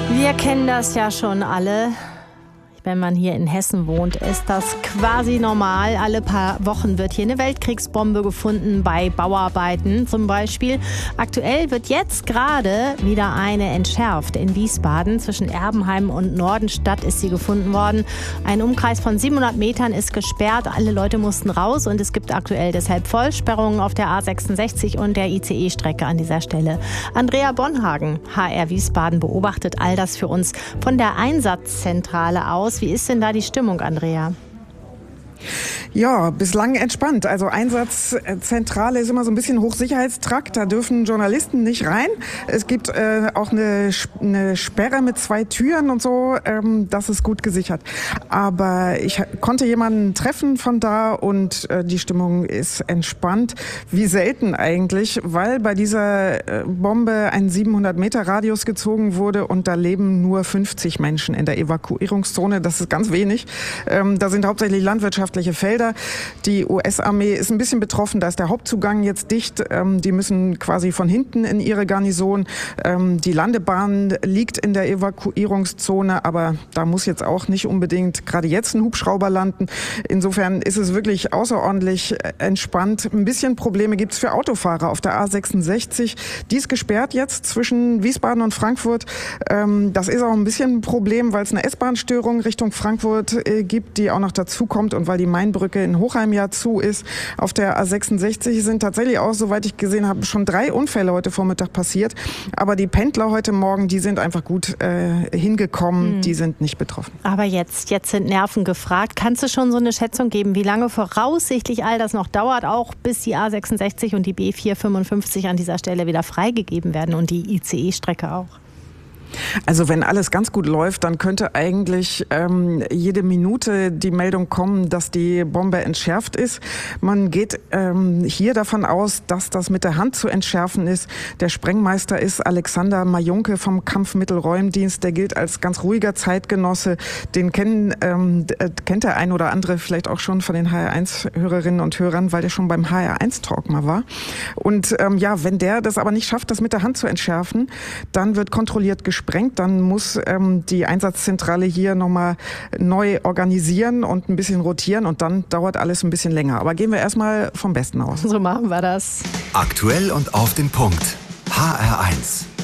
Wir kennen das ja schon alle. Wenn man hier in Hessen wohnt, ist das quasi normal. Alle paar Wochen wird hier eine Weltkriegsbombe gefunden, bei Bauarbeiten zum Beispiel. Aktuell wird jetzt gerade wieder eine entschärft. In Wiesbaden zwischen Erbenheim und Nordenstadt ist sie gefunden worden. Ein Umkreis von 700 Metern ist gesperrt. Alle Leute mussten raus und es gibt aktuell deshalb Vollsperrungen auf der A66 und der ICE-Strecke an dieser Stelle. Andrea Bonhagen, HR Wiesbaden, beobachtet all das für uns von der Einsatzzentrale aus. Wie ist denn da die Stimmung, Andrea? Ja, bislang entspannt. Also Einsatzzentrale ist immer so ein bisschen Hochsicherheitstrakt. Da dürfen Journalisten nicht rein. Es gibt auch eine Sperre mit 2 Türen und so. Das ist gut gesichert. Aber ich konnte jemanden treffen von da und die Stimmung ist entspannt. Wie selten eigentlich, weil bei dieser Bombe ein 700-Meter-Radius gezogen wurde und da leben nur 50 Menschen in der Evakuierungszone. Das ist ganz wenig. Da sind hauptsächlich landwirtschaftliche Felder. Die US-Armee ist ein bisschen betroffen, da ist der Hauptzugang jetzt dicht. Die müssen quasi von hinten in ihre Garnison. Die Landebahn liegt in der Evakuierungszone, aber da muss jetzt auch nicht unbedingt gerade jetzt ein Hubschrauber landen. Insofern ist es wirklich außerordentlich entspannt. Ein bisschen Probleme gibt es für Autofahrer auf der A66. Die ist gesperrt jetzt zwischen Wiesbaden und Frankfurt. Das ist auch ein bisschen ein Problem, weil es eine S-Bahn-Störung Richtung Frankfurt gibt, die auch noch dazu kommt und weil die Mainbrücke in Hochheim ja zu ist. Auf der A66 sind tatsächlich auch, soweit ich gesehen habe, schon 3 Unfälle heute Vormittag passiert. Aber die Pendler heute Morgen, die sind einfach gut hingekommen, die sind nicht betroffen. Aber jetzt sind Nerven gefragt. Kannst du schon so eine Schätzung geben, wie lange voraussichtlich all das noch dauert, auch bis die A66 und die B455 an dieser Stelle wieder freigegeben werden und die ICE-Strecke auch? Also wenn alles ganz gut läuft, dann könnte eigentlich jede Minute die Meldung kommen, dass die Bombe entschärft ist. Man geht hier davon aus, dass das mit der Hand zu entschärfen ist. Der Sprengmeister ist Alexander Majunke vom Kampfmittelräumdienst. Der gilt als ganz ruhiger Zeitgenosse. Den kennt der ein oder andere vielleicht auch schon von den HR1-Hörerinnen und Hörern, weil der schon beim HR1-Talk mal war. Und wenn der das aber nicht schafft, das mit der Hand zu entschärfen, dann wird kontrolliert gesprengt, dann muss die Einsatzzentrale hier nochmal neu organisieren und ein bisschen rotieren und dann dauert alles ein bisschen länger. Aber gehen wir erstmal vom Besten aus. So machen wir das. Aktuell und auf den Punkt. HR1.